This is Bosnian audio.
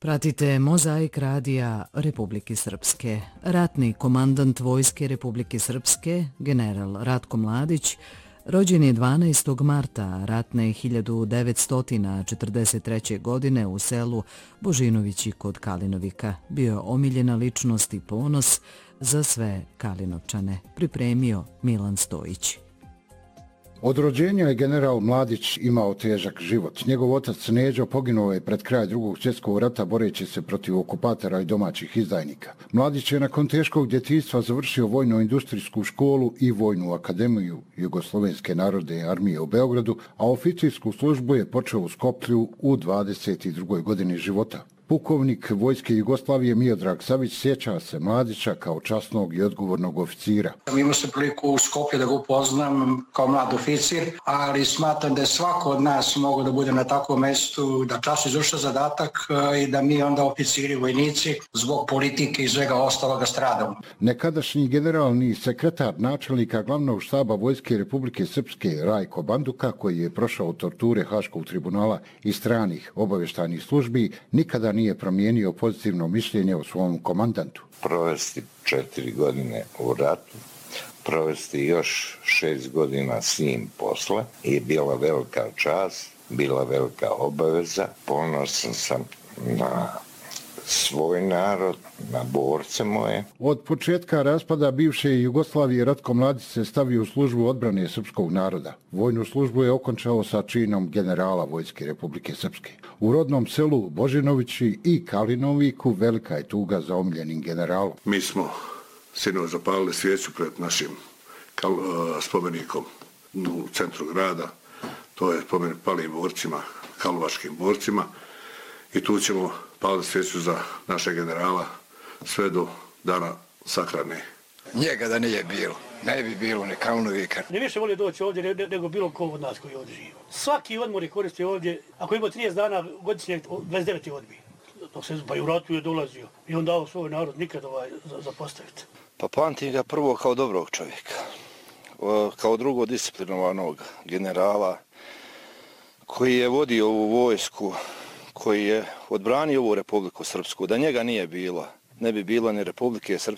Pratite Mozaik radija Republike Srpske. Ratni komandant Vojske Republike Srpske, general Ratko Mladić, rođen je 12. marta ratne 1943. godine u selu Božinovići kod Kalinovika. Bio omiljena ličnost i ponos za sve Kalinovčane, pripremio Milan Stojić. Od rođenja je general Mladić imao težak život. Njegov otac Neđo poginuo je pred kraj Drugog svjetskog rata boreći se protiv okupatora i domaćih izdajnika. Mladić je nakon teškog djetinjstva završio Vojno-industrijsku školu i Vojnu akademiju Jugoslovenske narodne armije u Beogradu, a oficirsku službu je počeo u Skoplju u 22. godini života. Pukovnik Vojske Jugoslavije Miodrag Savić sjeća se Mladića kao časnog i odgovornog oficira. Imao sam priliku u Skoplju da ga upoznam kao mlad oficir, ali smatram da je svako od nas mogao da bude na takvom mjestu, da čas izvrša zadatak i da mi onda oficiri, vojnici, zbog politike i svega ostaloga stradamo. Nekadašnji generalni sekretar načelnika glavnog štaba Vojske Republike Srpske Rajko Banduka, koji je prošao torture Haškog tribunala i stranih obavještajnih službi, nikada nije promijenio pozitivno mišljenje o svom komandantu. Provesti 4 godine u ratu, provesti još 6 godina s njim posle je bila velika čast, bila velika obaveza. Ponosan sam na svoj narod, na borce moje. Od početka raspada bivše Jugoslavije Ratko Mladić se stavio u službu odbrane srpskog naroda. Vojnu službu je okončao sa činom generala Vojske Republike Srpske. U rodnom selu Božinovići i Kalinoviku velika je tuga za omiljenim generalom. Mi smo sinoć zapalili svijeću pred našim spomenikom u centru grada. To je spomenik palim borcima, karlovačkim borcima. I tu ćemo paliti svijeću za naše generala sve do dana sahrane. Njega da nije bilo, ne bi bilo ni Kalnovika. Ne više voli doći ovdje nego bilo ko od nas koji ovdje živi. Svaki odmor je koristio ovdje, ako ima 30 dana godišnje, 29 je odbije. Dok se pa i u ratu je dolazio i on dao svoj narod nikad zapostaviti. Pa pamtim ga prvo kao dobrog čovjeka, kao drugo disciplinovanog generala koji je vodio ovu vojsku, koji je odbranio ovu Republiku Srpsku. Da njega nije bilo, ne bi bilo ni Republike Srpske.